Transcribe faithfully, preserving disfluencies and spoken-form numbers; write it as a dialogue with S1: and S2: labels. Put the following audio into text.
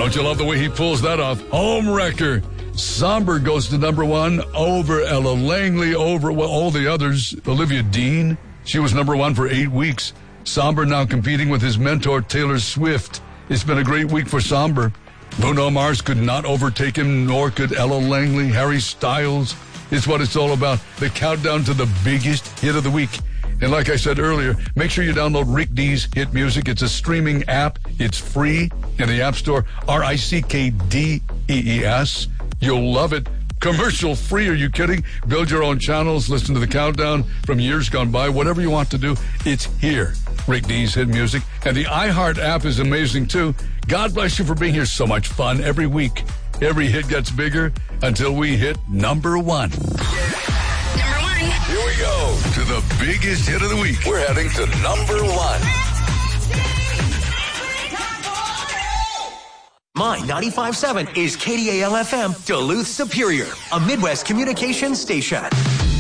S1: Don't you love the way he pulls that off? Home wrecker. Somber goes to number one over Ella Langley, over well, all the others. Olivia Dean, she was number one for eight weeks. Somber now competing with his mentor, Taylor Swift. It's been a great week for Somber. Bruno Mars could not overtake him, nor could Ella Langley. Harry Styles. It's what it's all about. The countdown to the biggest hit of the week. And like I said earlier, make sure you download Rick D's Hit Music. It's a streaming app. It's free in the App Store. R I C K D E E S. You'll love it. Commercial free. Are you kidding? Build your own channels. Listen to the countdown from years gone by. Whatever you want to do, it's here. Rick D's Hit Music. And the iHeart app is amazing, too. God bless you for being here. So much fun every week. Every hit gets bigger until we hit number one.
S2: Number one.
S1: Here we go to the biggest hit of the week. We're heading to number one.
S3: My ninety-five point seven is K D A L F M, Duluth Superior, a Midwest communications station.